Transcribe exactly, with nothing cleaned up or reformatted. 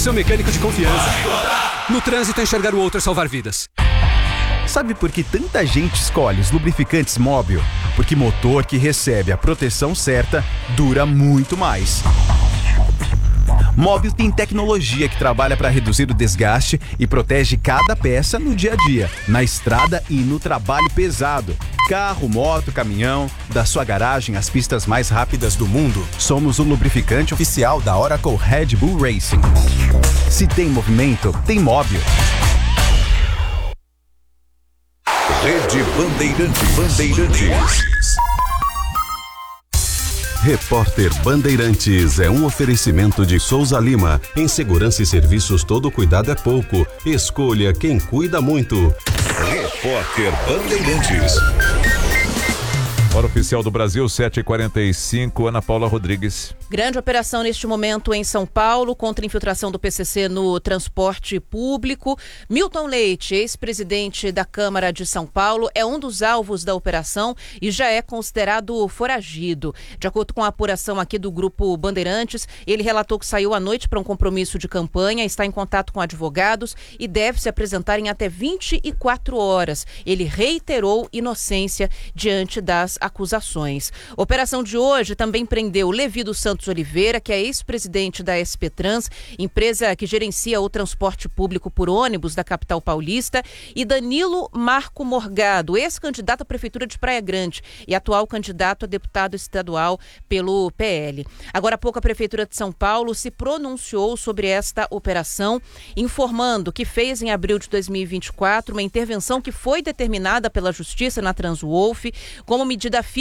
seu mecânico de confiança. No trânsito, enxergar o outro é salvar vidas. Sabe por que tanta gente escolhe os lubrificantes Móbil? Porque motor que recebe a proteção certa dura muito mais. Móbil tem tecnologia que trabalha para reduzir o desgaste e protege cada peça no dia a dia, na estrada e no trabalho pesado. Carro, moto, caminhão, da sua garagem às pistas mais rápidas do mundo. Somos o lubrificante oficial da Oracle Red Bull Racing. Se tem movimento, tem Móbil. Rede Bandeirantes. Bandeirantes. Repórter Bandeirantes é um oferecimento de Souza Lima. Em segurança e serviços, todo cuidado é pouco. Escolha quem cuida muito. Repórter Bandeirantes. Hora oficial do Brasil, sete e quarenta e cinco, Ana Paula Rodrigues. Grande operação neste momento em São Paulo contra a infiltração do P C C no transporte público. Milton Leite, ex-presidente da Câmara de São Paulo, é um dos alvos da operação e já é considerado foragido. De acordo com a apuração aqui do Grupo Bandeirantes, ele relatou que saiu à noite para um compromisso de campanha, está em contato com advogados e deve se apresentar em até vinte e quatro horas. Ele reiterou inocência diante das acusações. A operação de hoje também prendeu Levi dos Santos Oliveira, que é ex-presidente da S P Trans, empresa que gerencia o transporte público por ônibus da capital paulista, e Danilo Marco Morgado, ex-candidato à Prefeitura de Praia Grande e atual candidato a deputado estadual pelo P L. Agora há pouco a Prefeitura de São Paulo se pronunciou sobre esta operação, informando que fez em abril de dois mil e vinte e quatro uma intervenção que foi determinada pela Justiça na Transwolf como medida